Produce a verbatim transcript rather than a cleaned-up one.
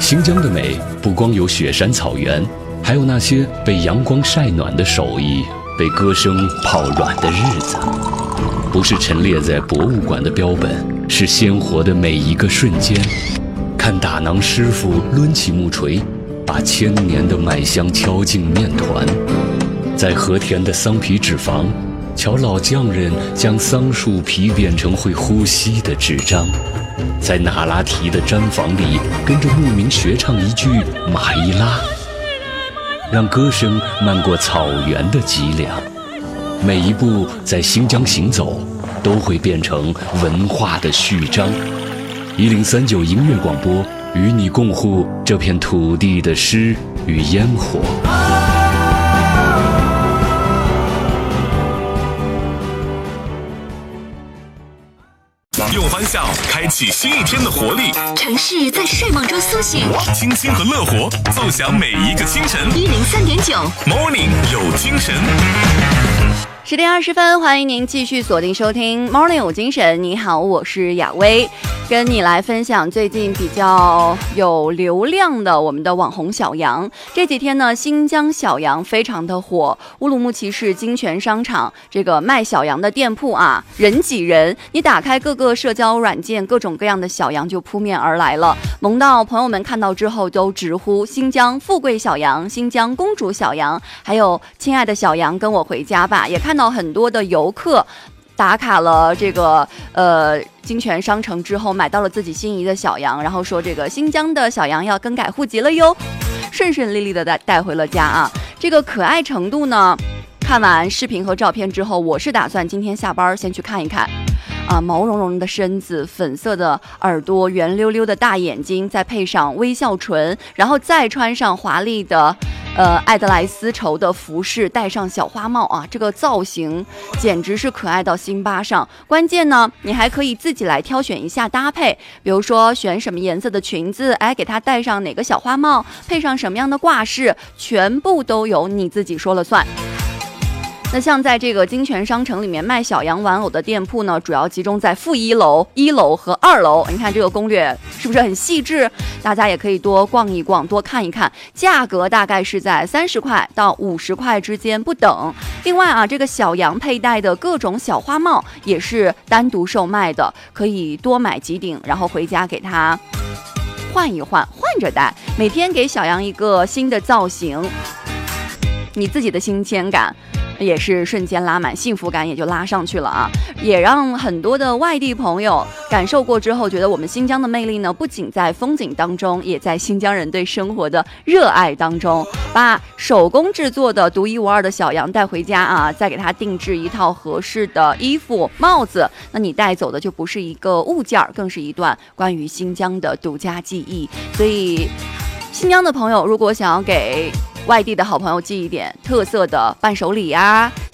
新疆的美不光有雪山草原，还有那些被阳光晒暖的手艺，被歌声泡软的日子。不是陈列在博物馆的标本，是鲜活的每一个瞬间。看打馕师傅抡起木锤，把千年的麦香敲进面团。在和田的桑皮纸坊，瞧老匠人将桑树皮变成会呼吸的纸张。在那拉提的毡房里，跟着牧民学唱一句马伊拉，让歌声漫过草原的脊梁。每一步在新疆行走，都会变成文化的序章。一零三九音乐广播，与你共护这片土地的诗与烟火。 用欢笑开启新一天的活力， 城市在睡梦中苏醒， 清新和乐活奏响每一个清晨。 一零三点九 Morning 有精神。 十点二十分，欢迎您继续锁定收听 Morning 有精神。你好，我是雅薇，跟你来分享最近比较有流量的我们的网红小羊。这几天呢，新疆小羊非常的火，乌鲁木齐市金泉商场这个卖小羊的店铺啊，人挤人。你打开各个社交软件，各种各样的小羊就扑面而来了，萌到朋友们看到之后都直呼新疆富贵小羊、新疆公主小羊，还有亲爱的小羊跟我回家吧。也看到很多的游客打卡了这个呃金泉商城之后，买到了自己心仪的小羊，然后说这个新疆的小羊要更改户籍了哟，顺顺利利的带带回了家啊。这个可爱程度呢，看完视频和照片之后，我是打算今天下班先去看一看。啊，毛茸茸的身子，粉色的耳朵，圆溜溜的大眼睛，再配上微笑唇，然后再穿上华丽的呃爱德莱丝绸的服饰，戴上小花帽啊，这个造型简直是可爱到心巴上。关键呢，你还可以自己来挑选一下搭配，比如说选什么颜色的裙子，哎，给它戴上哪个小花帽，配上什么样的挂饰，全部都由你自己说了算。那像在这个金泉商城里面卖小羊玩偶的店铺呢，主要集中在负一楼、一楼和二楼。你看这个攻略是不是很细致？大家也可以多逛一逛，多看一看。价格大概是在三十块到五十块之间不等。另外啊，这个小羊佩戴的各种小花帽也是单独售卖的，可以多买几顶，然后回家给它换一换，换着戴，每天给小羊一个新的造型，你自己的新鲜感也是瞬间拉满，幸福感也就拉上去了啊！也让很多的外地朋友感受过之后，觉得我们新疆的魅力呢，不仅在风景当中，也在新疆人对生活的热爱当中。把手工制作的独一无二的小羊带回家啊，再给它定制一套合适的衣服、帽子，那你带走的就不是一个物件，更是一段关于新疆的独家记忆。所以，新疆的朋友如果想要给外地的好朋友寄一点特色的伴手礼啊，